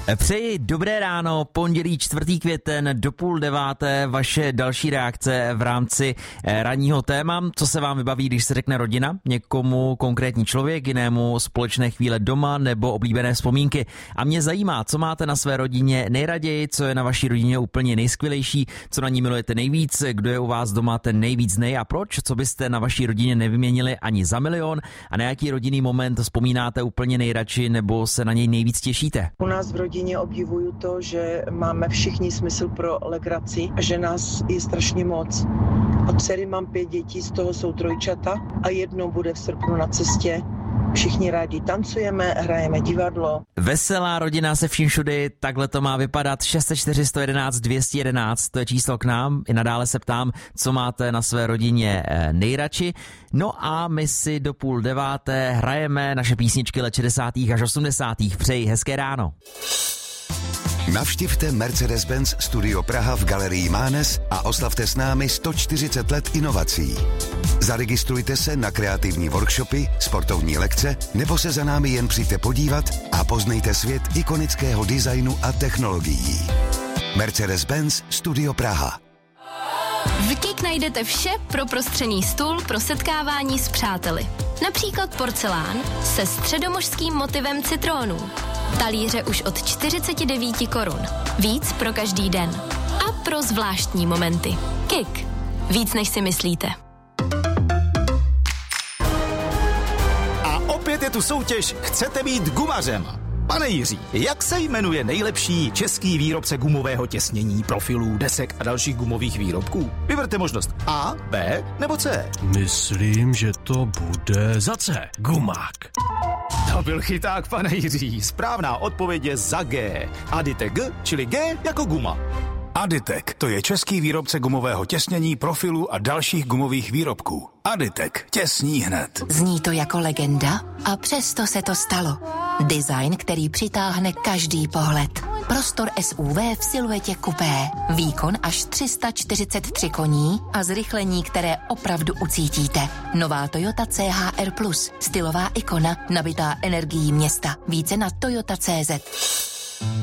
Přeji dobré ráno, pondělí 4. květen do 8:30, vaše další reakce v rámci ranního téma. Co se vám vybaví, když se řekne rodina? Někomu konkrétní člověk, jinému společné chvíle doma nebo oblíbené vzpomínky. A mě zajímá, co máte na své rodině nejraději, co je na vaší rodině úplně nejskvělejší, co na ní milujete nejvíc, kdo je u vás doma ten nejvíc a proč, co byste na vaší rodině nevyměnili ani za milion a na jaký rodinný moment vzpomínáte úplně nejradši nebo se na něj nejvíc těšíte? U nás v rodině obdivuju to, že máme všichni smysl pro legraci a že nás je strašně moc. Od dcery mám 5 dětí, z toho jsou trojčata a jedno bude v srpnu na cestě. Všichni rádi tancujeme, hrajeme divadlo. Veselá rodina se vším všudy, takhle to má vypadat. 604 111 211, to je číslo k nám. I nadále se ptám, co máte na své rodině nejradši. No a my si do 8:30 hrajeme naše písničky let 60. až 80. Přeji hezké ráno. Navštivte Mercedes-Benz Studio Praha v Galerii Mánes a oslavte s námi 140 let inovací. Zaregistrujte se na kreativní workshopy, sportovní lekce nebo se za námi jen přijďte podívat a poznejte svět ikonického designu a technologií. Mercedes-Benz Studio Praha. V KIK najdete vše pro prostřený stůl pro setkávání s přáteli. Například porcelán se středomořským motivem citrónů. Talíře už od 49 korun. Víc pro každý den. A pro zvláštní momenty. KIK. Víc než si myslíte. A opět je tu soutěž Chcete být gumařem. Pane Jiří, jak se jmenuje nejlepší český výrobce gumového těsnění, profilů, desek a dalších gumových výrobků? Vyberte možnost A, B nebo C. Myslím, že to bude za C. Gumák. To byl chyták, pane Jiří. Správná odpověď je za G. Aditek G, čili G jako guma. Aditek, to je český výrobce gumového těsnění, profilů a dalších gumových výrobků. Aditek, těsní hned. Zní to jako legenda a přesto se to stalo. Design, který přitáhne každý pohled. Prostor SUV v siluetě kupé. Výkon až 343 koní a zrychlení, které opravdu ucítíte. Nová Toyota CHR+, stylová ikona, nabitá energií města. Více na toyota.cz.